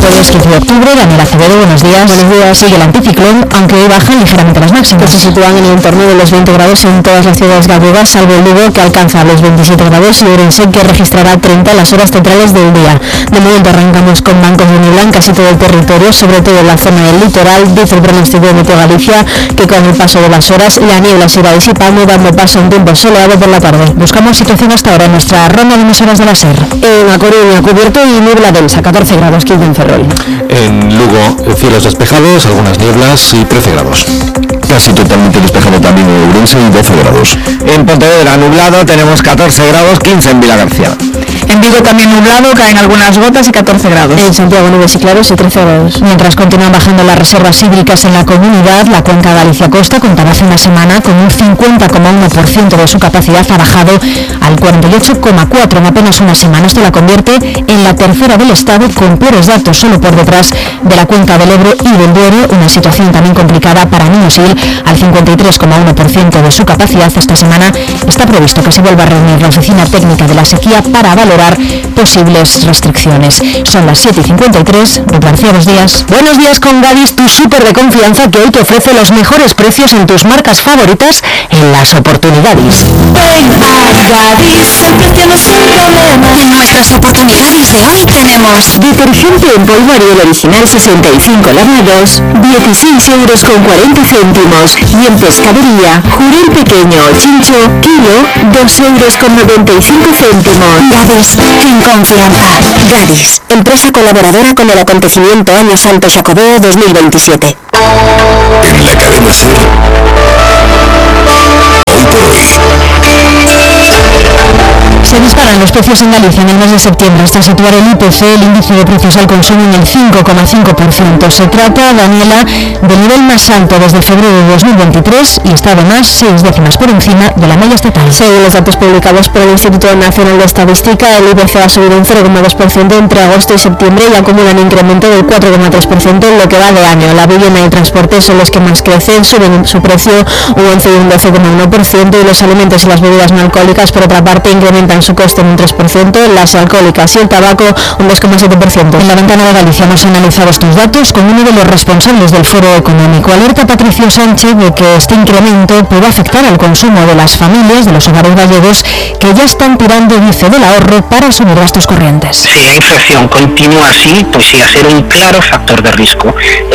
jueves 15 de octubre. Daniel Acevedo, buenos días. Buenos días. Sigue el anticiclón, aunque hoy bajan ligeramente las máximas. Se sitúan en el entorno de los 20 grados en todas las ciudades gallegas, salvo el Lugo, que alcanza los 27 grados, y Ourense, que registrará 30 en las horas centrales del día. De momento arrancamos con bancos de niebla en casi todo el territorio, sobre todo en la zona del litoral. Dice el pronóstico de Meteo Galicia que con el paso de las horas la niebla se irá disipando, dando paso a un tiempo soleado por la tarde. Buscamos situación hasta ahora en nuestra ronda de emisoras de la SER. En A Coruña, cubierto y niebla densa, 14 grados, 15 en Ferrol. En Lugo, cielos despejados, algunas nieblas y 13 grados. Casi totalmente despejado también en Ourense y 12 grados. En Pontevedra, nublado, tenemos 14 grados, 15 en Vilagarcía. En Vigo también nublado, caen algunas gotas y 14 grados. En Santiago, nubes y claros y 13 grados. Mientras continúan bajando las reservas hídricas en la comunidad, la cuenca Galicia-Costa contaba hace una semana con un 50,1% de su capacidad, ha bajado al 48,4% en apenas una semana. Esto la convierte en la tercera del Estado, con peores datos, solo por detrás de la cuenca del Ebro y del Duero. Una situación también complicada para Niñosil, al 53,1% de su capacidad. Esta semana está previsto que se vuelva a reunir la Oficina Técnica de la Sequía para valorar posibles restricciones. Son las 7:53. Ruth García, buenos días. Buenos días con Gadis, tu súper de confianza, que hoy te ofrece los mejores precios en tus marcas favoritas en las oportunidades. Ven a Gadis, el precio no es un problema. En nuestras oportunidades de hoy tenemos Detergente en polvo Ariel original 65 lana 2, 16,40 €. Y en pescadería, jurel pequeño o chincho, kilo, 2,95 €. Gadis, en confianza. Gadis, empresa colaboradora con el acontecimiento Año Santo Xacobeo 2027. En la cadena SER, hoy por hoy. Se disparan los precios en Galicia en el mes de septiembre hasta situar el IPC, el índice de precios al consumo, en el 5,5%. Se trata, Daniela, del nivel más alto desde febrero de 2023 y está además 6 décimas por encima de la media estatal. Según los datos publicados por el Instituto Nacional de Estadística, el IPC ha subido un 0,2% entre agosto y septiembre y acumula un incremento del 4,3% en lo que va de año. La vivienda y el transporte son los que más crecen, suben su precio un 11 y un 12,1%, y los alimentos y las bebidas no alcohólicas, por otra parte, incrementan su coste en un 3%, las alcohólicas y el tabaco un 2,7%. En la Ventana de Galicia hemos analizado estos datos con uno de los responsables del Foro Económico. Alerta Patricio Sánchez de que este incremento puede afectar al consumo de las familias, de los hogares gallegos, que ya están tirando, dice, del ahorro para asumir gastos corrientes. Si la inflación continúa así, pues sí, a ser un claro factor de risco.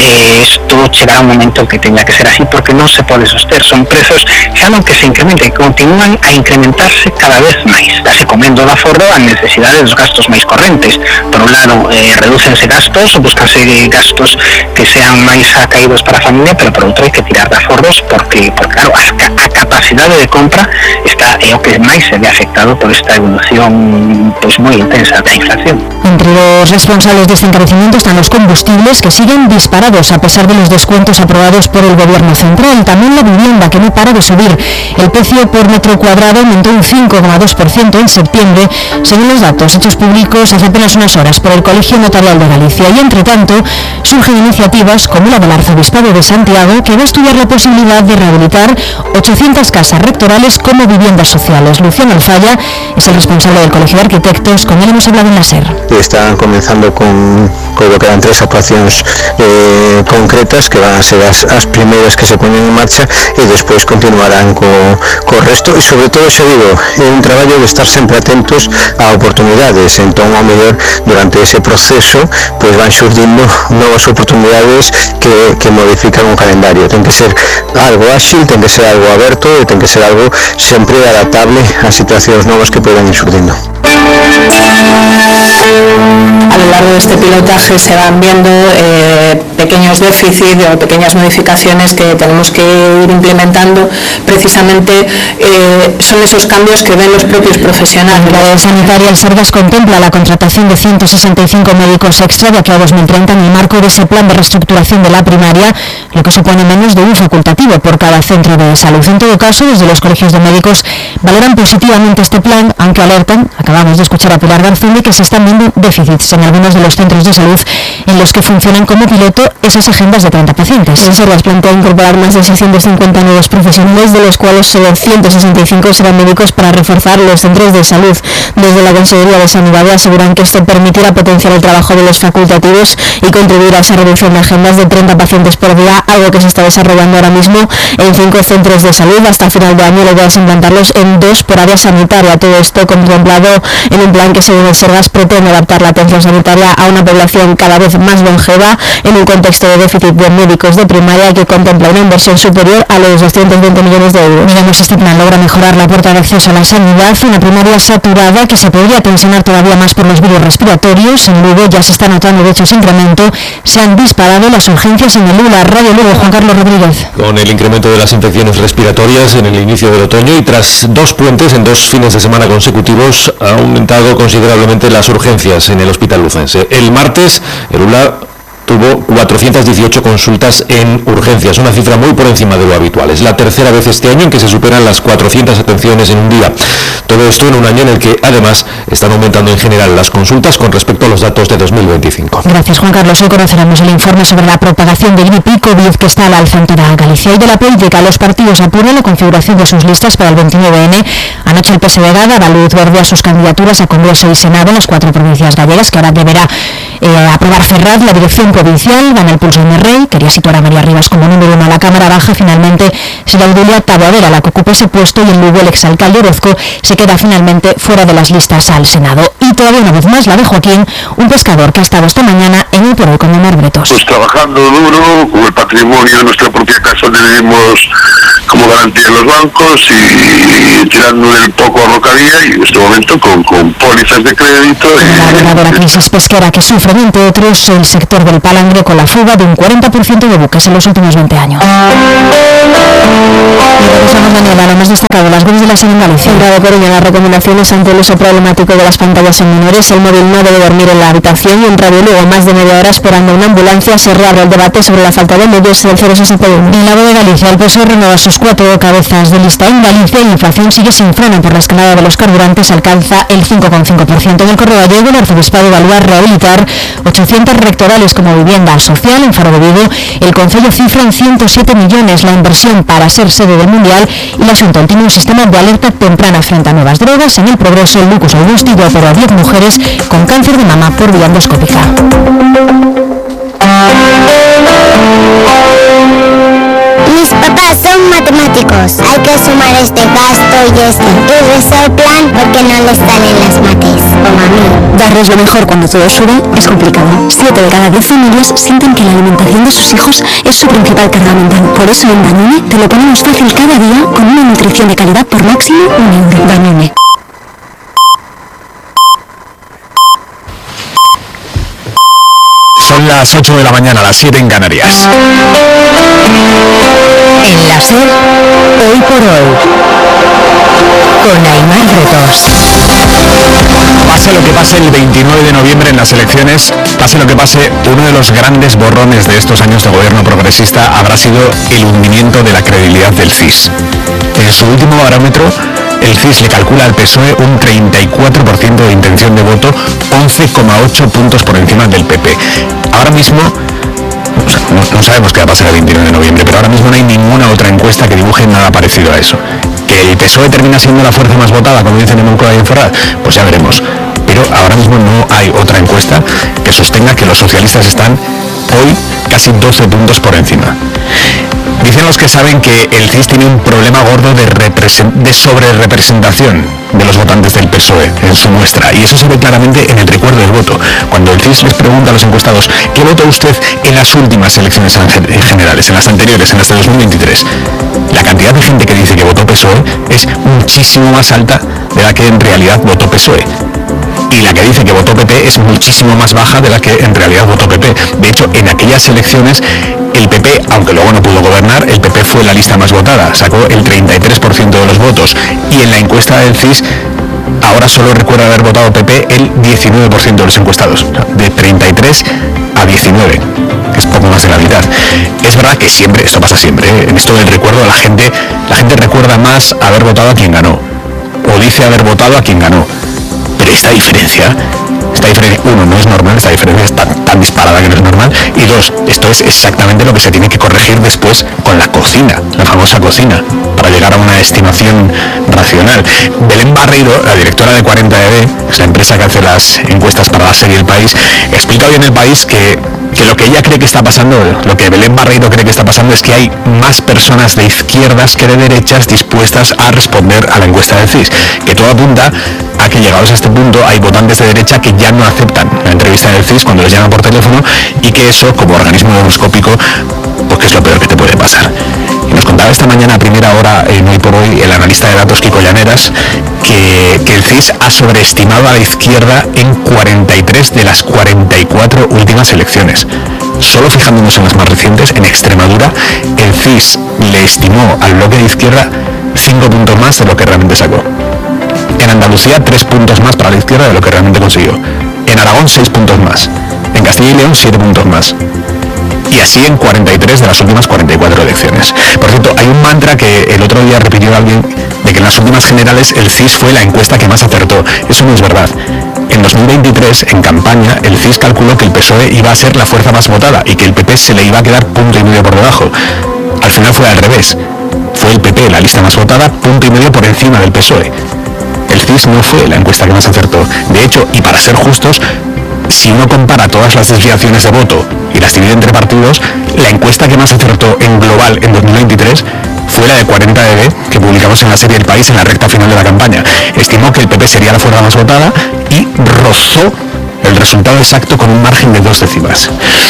Esto llegará un momento que tenga que ser así, porque no se puede sostener. Son precios que, aunque se incrementen, continúan a incrementarse cada vez máis. Se comendo de afordo a necesidades dos gastos máis correntes. Por un lado, redúcense gastos, buscanse gastos que sean máis acaídos para a familia, pero por outro hai que tirar de afordos porque claro, a capacidade de compra está o que máis se ve afectado por esta evolución pois moi intensa da inflación. Entre los responsables de este encarecimiento están los combustibles, que siguen disparados a pesar de los descuentos aprobados por el Gobierno central. También la vivienda, que no para de subir. El precio por metro cuadrado aumentó un 5,2% en septiembre, según los datos hechos públicos hace apenas unas horas por el Colegio Notarial de Galicia. Y entre tanto, surgen iniciativas como la del Arzobispado de Santiago, que va a estudiar la posibilidad de rehabilitar 800 casas rectorales como viviendas sociales. Luciano Alfaya es el responsable del Colegio de Arquitectos, con él hemos hablado en la SER. Están comenzando con lo que eran 3 actuacións concretas, que van a ser as primeiras que se ponen en marcha, e despois continuarán co resto. E sobre todo, xa digo, é un traballo de estar sempre atentos a oportunidades. Entón, ao mellor, durante ese proceso, pois van xurdindo novas oportunidades que modifican o calendario. Ten que ser algo áxil, ten que ser algo aberto e ten que ser algo sempre adaptable a situacións novas que poden ir xurdindo. A lo largo de este pilotaje se van viendo pequeños déficits o pequeñas modificaciones que tenemos que ir implementando. Precisamente son esos cambios que ven los propios profesionales. La red sanitaria, el Sergas, contempla la contratación de 165 médicos extra de aquí a 2030 en el marco de ese plan de reestructuración de la primaria, lo que supone menos de un facultativo por cada centro de salud. En todo caso, desde los colegios de médicos valoran positivamente este plan, aunque alertan, acabamos de escuchar a Pilar Garzón, de que se están viendo déficits en algunos de los centros de salud en los que funcionan como piloto esas agendas de 30 pacientes. El Sergas plantea incorporar más de 650 nuevos profesionales, de los cuales solo 165 serán médicos, para reforzar los centros de salud. Desde la Consejería de Sanidad aseguran que esto permitirá potenciar el trabajo de los facultativos y contribuir a esa reducción de agendas de 30 pacientes por día, algo que se está desarrollando ahora mismo en 5 centros de salud. Hasta final de año la idea es implantarlos en 2 por área sanitaria. Todo esto contemplado en un plan que, según el Sergas, pretende adaptar la atención sanitaria a una población cada vez más longeva en un contexto de déficit de médicos de primaria, que contempla una inversión superior a los 220 millones de euros. Digamos, este plan logra mejorar la puerta de acceso a la sanidad, una primaria saturada que se podría tensionar todavía más por los virus respiratorios. En Lugo ya se está notando de hecho ese incremento. Se han disparado las urgencias en el ULA. Radio Lugo, Juan Carlos Rodríguez. Con el incremento de las infecciones respiratorias en el inicio del otoño y tras 2 puentes en 2 fines de semana consecutivos, ha aumentado considerablemente las urgencias en el Hospital Lucense. El martes, el ULA tuvo 418 consultas en urgencias, una cifra muy por encima de lo habitual. Es la tercera vez este año en que se superan las 400 atenciones en un día. Todo esto en un año en el que, además, están aumentando en general las consultas con respecto a los datos de 2025. Gracias, Juan Carlos. Hoy conoceremos el informe sobre la propagación de gripe y COVID que está al alza en toda Galicia. Y de la política, los partidos apuran la configuración de sus listas para el 29N. Anoche el PSDG daba luz verde a sus candidaturas a Congreso y Senado en las 4 provincias gallegas, que ahora deberá aprobar Ferraz. La dirección provincial gana el pulso en el Rey, quería situar a María Rivas como número 1 a la Cámara Baja. Finalmente será Audelia Taboadera la que ocupe ese puesto, y en Lugo el exalcalde Orozco se queda finalmente fuera de las listas al Senado. Y todavía una vez más la de Joaquín, un pescador que ha estado esta mañana en el Por con Omar Bretos. Pues trabajando duro, con el patrimonio de nuestra propia casa tenemos como garantía en los bancos y tirando el poco ahorro que había, y en este momento con pólizas de crédito. La duradera crisis pesquera que sufren, entre otros, el sector del palangre, con la fuga de un 40% de buques en los últimos 20 años. Y revisamos, Daniela, lo más destacado, las webs de la SER en Galicia. En Radio Coruña, las recomendaciones ante el uso problemático de las pantallas en menores. El móvil no debe dormir en la habitación. Y en Radio Lugo, más de media hora esperando una ambulancia, se reabre el debate sobre la falta de medios del 061. En la voz de Galicia, el PSOE renueva sus 4 cabezas de lista en Galicia y la inflación sigue sin freno por la escalada de los carburantes, alcanza el 5,5%. En el Correo Gallego, el arzobispado evalúa rehabilitar 800 rectorales como vivienda social. En Faro de Vigo, el concello cifra en 107 millones la inversión para ser sede del Mundial, y la Xunta tiene un sistema de alerta temprana frente a nuevas drogas. En el Progreso, el Lucas Augusti operó a 10 mujeres con cáncer de mama por vía endoscópica. Mis papás son matemáticos. Hay que sumar este gasto y este. Y resoplan porque no les salen las mates. Como a mí. Darles lo mejor cuando todo sube es complicado. 7 de cada 10 familias sienten que la alimentación de sus hijos es su principal carga mental. Por eso en Danone te lo ponemos fácil cada día con una nutrición de calidad por máximo €1. Danone. Son las 8 de la mañana, las 7 en Canarias. En la SER, hoy por hoy, con Aymar Bretos. Pase lo que pase el 29 de noviembre en las elecciones, pase lo que pase, uno de los grandes borrones de estos años de gobierno progresista habrá sido el hundimiento de la credibilidad del CIS. En su último barómetro, el CIS le calcula al PSOE un 34% de intención de voto, 11,8 puntos por encima del PP. Ahora mismo, no sabemos qué va a pasar el 29 de noviembre, pero ahora mismo no hay ninguna otra encuesta que dibuje nada parecido a eso. ¿Que el PSOE termina siendo la fuerza más votada, como dicen en Moncloa y en Ferraz? Pues ya veremos. Pero ahora mismo no hay otra encuesta que sostenga que los socialistas están hoy casi 12 puntos por encima. Dicen los que saben que el CIS tiene un problema gordo de sobre-representación de los votantes del PSOE en su muestra, y eso se ve claramente en el recuerdo del voto. Cuando el CIS les pregunta a los encuestados ¿qué votó usted en las últimas elecciones generales, en las anteriores, en las de 2023? La cantidad de gente que dice que votó PSOE es muchísimo más alta de la que en realidad votó PSOE. Y la que dice que votó PP es muchísimo más baja de la que en realidad votó PP. De hecho, en aquellas elecciones, el PP, aunque luego no pudo gobernar, el PP fue la lista más votada, sacó el 33% de los votos. Y en la encuesta del CIS, ahora solo recuerda haber votado PP el 19% de los encuestados. De 33 a 19. Es poco más de la mitad. Es verdad que siempre, esto pasa siempre, en esto del recuerdo la gente recuerda más haber votado a quien ganó. O dice haber votado a quien ganó. Pero esta diferencia, uno, no es normal, esta diferencia es tan disparada que no es normal, y dos, esto es exactamente lo que se tiene que corregir después con la cocina, la famosa cocina, para llegar a una estimación racional. Belén Barreiro, la directora de 40ED, es la empresa que hace las encuestas para la serie El País, explica hoy en El País que lo que ella cree que está pasando, lo que Belén Barreiro cree que está pasando es que hay más personas de izquierdas que de derechas dispuestas a responder a la encuesta del CIS, que todo apunta a que llegados a este punto hay votantes de derecha que ya no aceptan la entrevista del CIS cuando les llaman por teléfono, y que eso, como organismo demoscópico, pues que es lo peor que te puede pasar. Y nos contaba esta mañana a primera hora, en Hoy por Hoy, el analista de datos Kiko Llaneras, que el CIS ha sobreestimado a la izquierda en 43 de las 44 últimas elecciones. Solo fijándonos en las más recientes, en Extremadura, el CIS le estimó al bloque de izquierda 5 puntos más de lo que realmente sacó. En Andalucía 3 puntos más para la izquierda de lo que realmente consiguió. En Aragón 6 puntos más. En Castilla y León 7 puntos más. Y así en 43 de las últimas 44 elecciones. Por cierto, hay un mantra que el otro día repitió alguien, de que en las últimas generales el CIS fue la encuesta que más acertó. Eso no es verdad. En 2023, en campaña, el CIS calculó que el PSOE iba a ser la fuerza más votada y que el PP se le iba a quedar 1,5 puntos por debajo. Al final fue al revés. Fue el PP la lista más votada, 1,5 puntos por encima del PSOE. El CIS no fue la encuesta que más acertó. De hecho, y para ser justos, si uno compara todas las desviaciones de voto y las divide entre partidos, la encuesta que más acertó en global en 2023 fue la de 40ED, que publicamos en la serie El País en la recta final de la campaña. Estimó que el PP sería la fuerza más votada y rozó el resultado exacto con un margen de 2 décimas.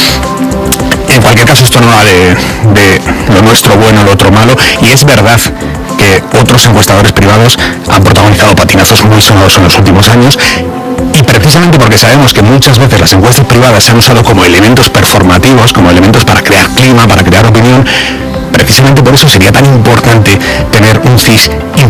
En cualquier caso, esto no va de lo nuestro bueno, lo otro malo, y es verdad que otros encuestadores privados han protagonizado patinazos muy sonados en los últimos años, y precisamente porque sabemos que muchas veces las encuestas privadas se han usado como elementos performativos, como elementos para crear clima, para crear opinión, precisamente por eso sería tan importante tener un CIS